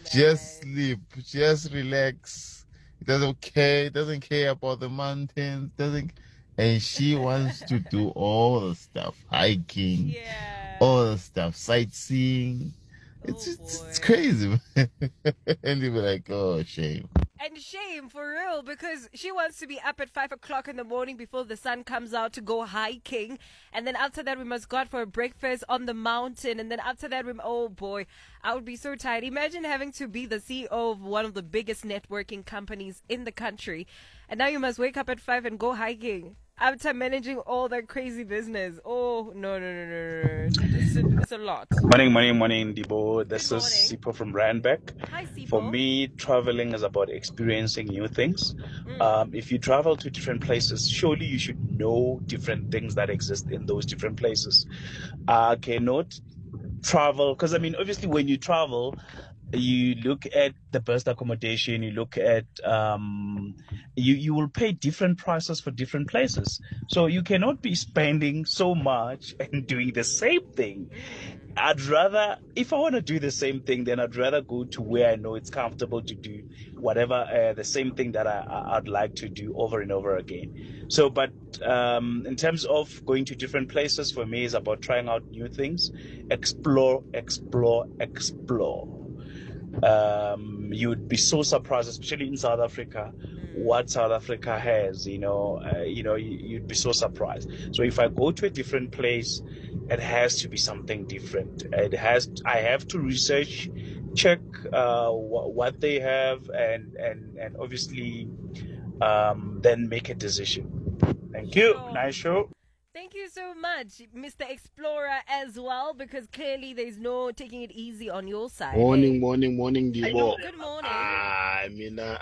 Just sleep, just relax. It doesn't care. It doesn't care about the mountains. Doesn't, and she wants to do all the stuff, hiking, all the stuff, sightseeing. It's crazy, and you be like, oh, shame. And shame for real, because she wants to be up at 5 o'clock in the morning before the sun comes out to go hiking. And then after that, we must go out for a breakfast on the mountain. And then after that, oh boy, I would be so tired. Imagine having to be the CEO of one of the biggest networking companies in the country. And now you must wake up at 5 and go hiking after managing all that crazy business. Oh, no. It's a lot. Morning, Debo. This is Sipho from Randbeck. Hi, Sipho. For me, traveling is about experiencing new things. If you travel to different places, surely you should know different things that exist in those different places. Cannot travel, because obviously when you travel, you look at the best accommodation, you look at you will pay different prices for different places, so you cannot be spending so much and doing the same thing. I'd rather, if I want to do the same thing, then I'd rather go to where I know it's comfortable to do whatever the same thing that I'd like to do over and over again. So, but in terms of going to different places, for me, is about trying out new things, explore. You'd be so surprised, especially in South Africa, what South Africa has. You'd be so surprised. So if I go to a different place, it has to be something different. I have to research, check what they have, and obviously then make a decision. Thank you. Sure. Nice show. Thank you so much, Mr. Explorer, as well, because clearly there's no taking it easy on your side. Morning, Debo. Good morning. Mina,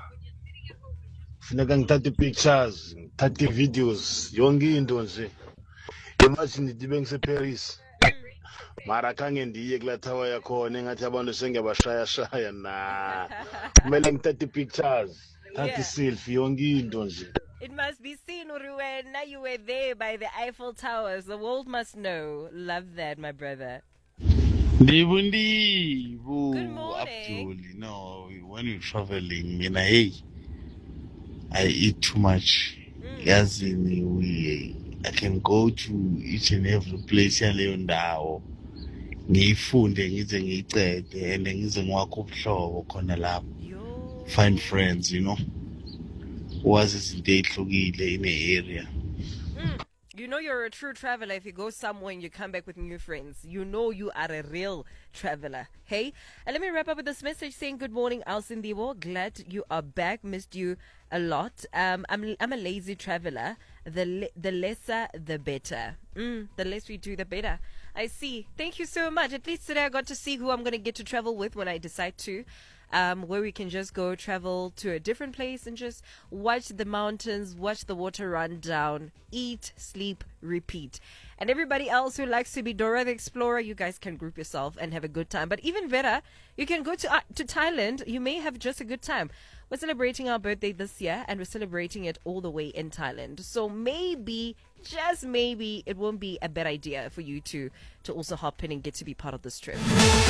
funeka ngithathe pictures, ngithathe videos, yonke into nje. Imagine ndibe ngise-Paris. Mara khange ndiye kula tower yakhona engathi abantu sengiyabashaya na. Kumele ngithathe pictures, thathe selfie, yonke into nje. It must be seen, Uruwen. Now you were there by the Eiffel Towers. The world must know. Love that, my brother. Ndibu. Good morning. Absolutely. No, when you're traveling, I eat too much. As in, I can go to each and every place yaleyo ndawo. Ngiyifunde ngize ngiyicede and ngize ngiwakhe ubuhlobo khona lapho. Find friends, was izinto ezihlukile in the area. You know you're a true traveler if you go somewhere and you come back with new friends. You know you are a real traveler. Hey? And let me wrap up with this message saying good morning, Alcindiwo. Glad you are back. Missed you a lot. I'm a lazy traveler. The lesser, the better. The less we do, the better. I see. Thank you so much. At least today I got to see who I'm going to get to travel with when I decide to. Where we can just go travel to a different place and just watch the mountains, watch the water run down, eat, sleep, repeat. And everybody else who likes to be Dora the Explorer, you guys can group yourself and have a good time. But even better, you can go to Thailand. You may have just a good time. We're celebrating our birthday this year, and we're celebrating it all the way in Thailand. So maybe, just maybe, it won't be a bad idea for you to also hop in and get to be part of this trip.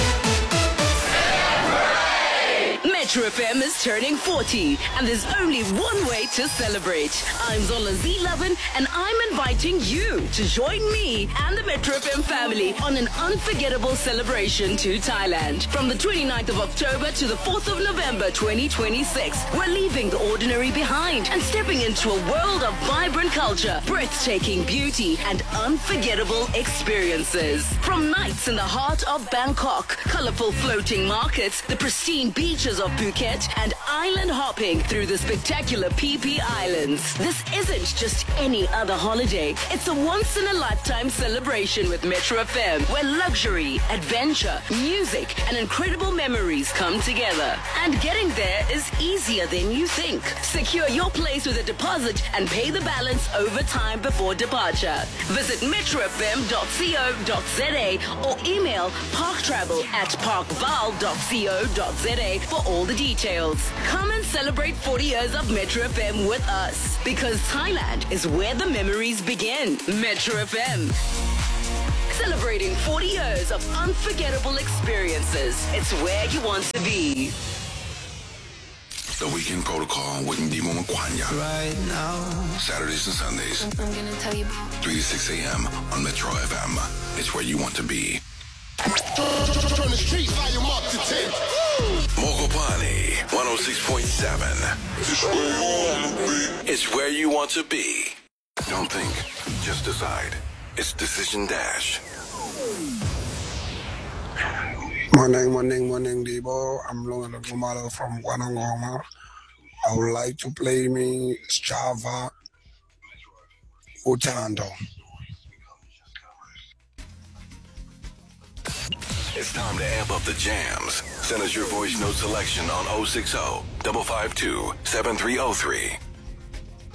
Metro FM is turning 40, and there's only one way to celebrate. I'm Zola Z11, and I'm inviting you to join me and the Metro FM family on an unforgettable celebration to Thailand. From the 29th of October to the 4th of November 2026, we're leaving the ordinary behind and stepping into a world of vibrant culture, breathtaking beauty, and unforgettable experiences. From nights in the heart of Bangkok, colorful floating markets, the pristine beaches of Phuket, and island hopping through the spectacular PP Islands. This isn't just any other holiday. It's a once-in-a-lifetime celebration with Metro FM, where luxury, adventure, music, and incredible memories come together. And getting there is easier than you think. Secure your place with a deposit and pay the balance over time before departure. Visit metrofm.co.za or email parktravel@parkval.co.za for all the details. Come and celebrate 40 years of Metro FM with us, because Thailand is where the memories begin. Metro FM. Celebrate Celebrating 40 years of unforgettable experiences. It's where you want to be. The Weekend Protocol with Ndimo Mkwanya. Right now. Saturdays and Sundays. I'm gonna tell you about 3 to 6 a.m. on Metro FM. It's where you want to be. From the streets, volume up to 10. Mokopani, 106.7. It's where you want to be. Don't think, just decide. It's Decision Dash. Morning, Debo. I'm Lunga Gumalo from Guanangoma. I would like to play me Strava Utando. It's time to amp up the jams. Send us your voice note selection on 060 552 7303.